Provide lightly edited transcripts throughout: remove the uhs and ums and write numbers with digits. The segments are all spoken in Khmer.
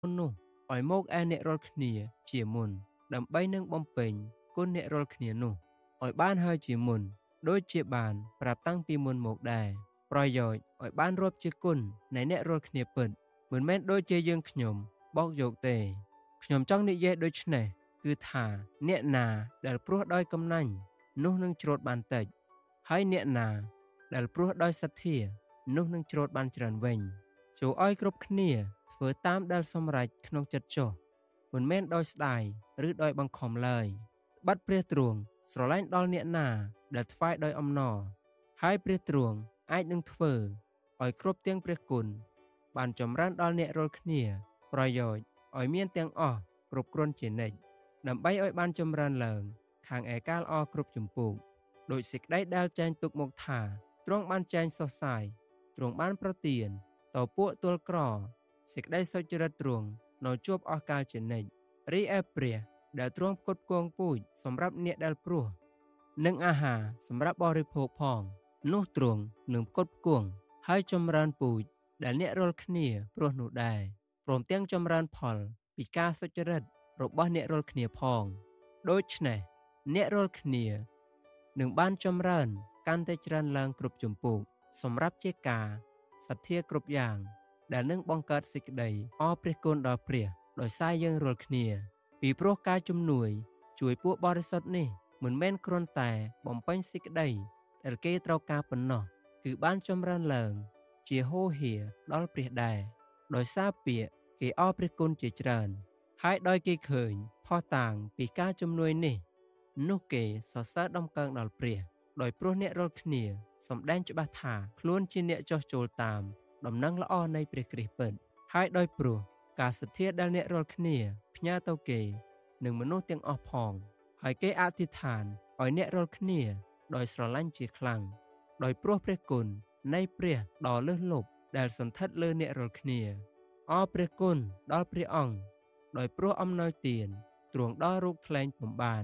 នោះឲ្យមកឯអ្នករាល់គ្នាជាមុនដើម្បីនឹងបំពេញគុណអ្នករាល់គ្នានោះឲ្យបានហើយជាមុនដូចជាបានប្រាប់តាំងពីមុនមកដែរប្រយោជន៍ឲ្យបានរាប់ជាគុណនៃអ្នករាល់គ្នាពិតមិនមែនដូចជាយើងខ្ញុំបោកយកទេខ្ញុំចង់និយាយដូចនេះគឺថាអ្នកណាដែលព្រោះដោយកំណាញ់នោះនឹងច្រូតបានតិចហើយអ្នកណាដែលព្រោះដោយសទ្ធានោះនឹងច្រូតបានច្រើនវិញចូលឲ្យគ្រប់គ្នាធ្វើតាមដែលសម្រេចក្នុងចិត្តចុះមិនមែនដោយស្ដាយឬដោយបង្ខំឡើយបាត់ព្រះទ្រង់ស្រឡាញ់ដល់អ្នកណាដែលថ្វាយដោយអំណរហើយព្រះទ្រង់អាចនឹងធ្វើឲ្យគ្រប់ទាំងព្រះគុណបានចម្រើនដល់អ្នករាល់គ្នាប្រយោជន៍ឲ្យមានទាំងអស់គ្រប់គ្រាន់ជានិច្ចដើម្បីឲ្យបានចម្រើនឡើងខាងឯកាលអគ្រប់ចម្ពោះដោយសេចក្តីដែលចែងទុកមកថាទ្រង់បានចែងសរសើរទ្រង់បានប្រទានតពួកទល់ក្រសេចក្តីសុចរិតទ្រង់នៅជួបអស់កាលជានិច្ចរីឯព្រះដែលទ្រង់ផ្គត់ផ្គង់ពូជសម្រាប់អ្នកដែលព្រោះនិងអាហារសម្រាប់បរិភោគផងនោះទ្រង់នឹងផ្គត់ផ្គង់ហើយចម្រើនពូជដែលអ្នករាល់គ្នាព្រោះនោះដែរព្រមទាំងចម្រើនផលពីការសុចរិតរបស់អ្នករាល់គ្នាផងដូច្នេះអ្នករាល់គ្នានឹងបានចម្រើនកាន់តែច្រើនឡើងគ្រប់ចម្ពោះសម្រាប់ជាការសទ្ធាគ្រប់យ៉ាងដែលនឹងបង្កើតសេចក្តីអរព្រះគុណដល់ព្រះដោយសារយើងរាល់គ្នាពីព្រោះការជំនួយជួយពួកបរិសុទ្ធនេះមិនមែនគ្រាន់តែបំពេញសេចក្តីដែលគេត្រូវការប៉ុណ្ណោះគឺបានចម្រើនឡើងជាហូរហៀដល់ព្រះដែរដោយសារពាក្យគេអរព្រះគុណជាច្រើនហើយដោយគេឃើញផុសតាងពីការជំនួយនេះនោះគេសរសើរដំកើងដល់ព្រះដោយព្រោះអ្នករាល់គ្នាសម្ដែងច្បាស់ថាខ្លួនជាអ្នកចោះចូលតាមដំណឹងល្អនៃព្រះគ្រីស្ទពិតហើយដោយព្រោះការសទ្ធាដែលអ្នករាល់គ្នាផ្ញើទៅគេនិងមនុស្សទាំងអស់ផងហើយគេអធិដ្ឋានឲ្យអ្នករាល់គ្នាដោយស្រឡាញ់ជាខ្លាំងដោយព្រោះព្រះគុណនៃព្រះដ៏លើសលប់ដែលសន្ធិដ្ឋលើអ្នករាល់គ្នាអរព្រះគុណដល់ព្រះអង្គដោយព្រោះអំណោយទានទ្រង់ដល់រូបថ្លែងពុំបាន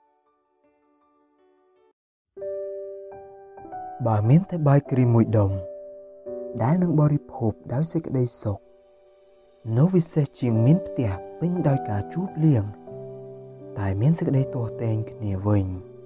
បើមានតែបាយក្រៀមមួយដុំដែលនឹងបរិភោគដោយសេចក្តីសុខនោះវិសេសជាងមានផ្ទះពេញដោយការជួបលៀងតែមានសេចក្តីទាស់ទែងគ្នាវិញ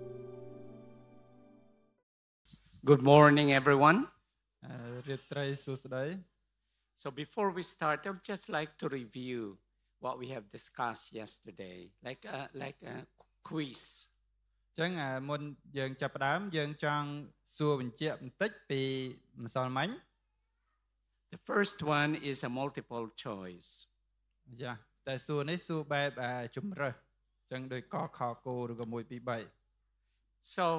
Good morning, everyone. រាត្រីសួស្តី So before we start, I would just like to review what we have discussed yesterday, like a quiz. ចឹងមុនយើងចាប់ផ្ដើមយើងចង់សួរបញ្ជាក់បន្តិចពីម្សិលមិញ The first one is a multiple choice. ចាតែសួរនេះសួរបែបជំរើសចឹងដោយកខគោឬក៏1 2 3 So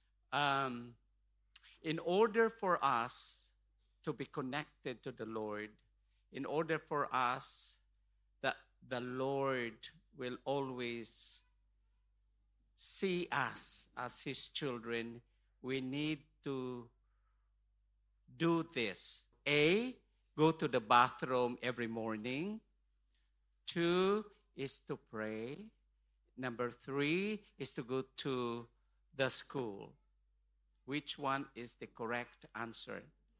in order for us to be connected to the Lord, in order for us that the Lord will always see us as his children, we need to do this. A, go to the bathroom every morning. 2 is to pray. Number 3 is to go to the school. Which one is the correct answer?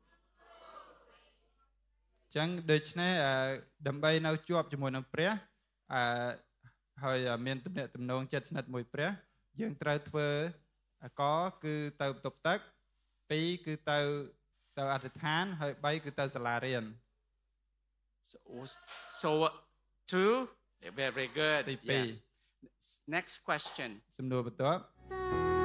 ចឹងដូច្នេះដើម្បីនៅជាប់ជាមួយនឹងព្រះហើយមានទំនាក់ទំនងចិត្តស្និទ្ធមួយព្រះយើងត្រូវធ្វើកគឺទៅបន្ទប់ទឹក2គឺទៅអធិដ្ឋានហើយ3គឺទៅសាលារៀន So 2 very good. Yeah. Next question. សំណួរបន្ទាប់